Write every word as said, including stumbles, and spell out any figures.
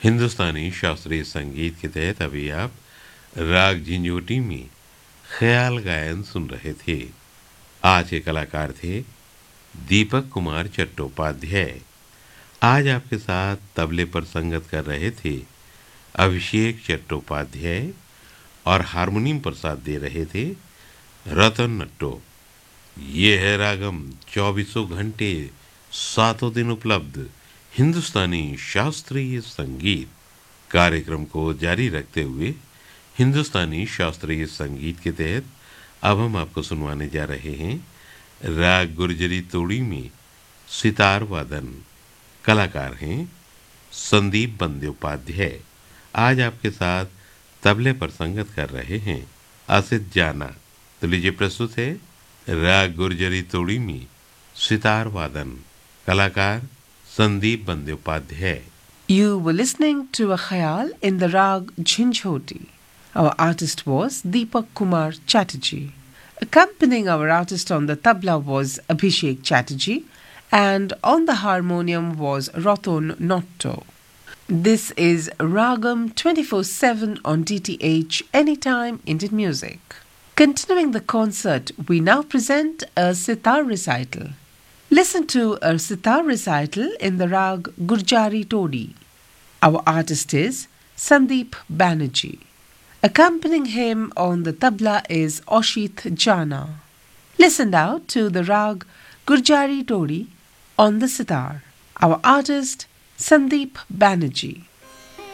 हिंदुस्तानी शास्त्रीय संगीत के तहत अभी आप राग झिंझोटी में ख्याल गायन सुन रहे थे। आज के कलाकार थे दीपक कुमार चट्टोपाध्याय। आज आपके साथ तबले पर संगत कर रहे थे अभिषेक चट्टोपाध्याय और हारमोनियम पर साथ दे रहे थे रतन नट्टो। ये है रागम, चौबीसों घंटे सातों दिन उपलब्ध हिंदुस्तानी शास्त्रीय संगीत। कार्यक्रम को जारी रखते हुए हिंदुस्तानी शास्त्रीय संगीत के तहत अब हम आपको सुनवाने जा रहे हैं राग गुर्जरी तोड़ी में सितार वादन। कलाकार हैं संदीप बंद्योपाध्याय। आज आपके साथ तबले पर संगत कर रहे हैं असित जाना। तो लीजिए प्रस्तुत है राग गुर्जरी तोड़ी में सितार वादन। कलाकार Sandeep Bandyopadhyay. You were listening to a khayal in the rag Jhinjhoti. Our artist was Deepak Kumar Chatterjee. Accompanying our artist on the tabla was Abhishek Chatterjee, and on the harmonium was Ratan Notto. This is Ragam twenty-four seven on D T H Anytime Indian Music. Continuing the concert, we now present a sitar recital. Listen to a sitar recital in the rag Gurjari Todi. Our artist is Sandeep Banerjee. Accompanying him on the tabla is Oshit Jana. Listen now to the rag Gurjari Todi on the sitar. Our artist Sandeep Banerjee.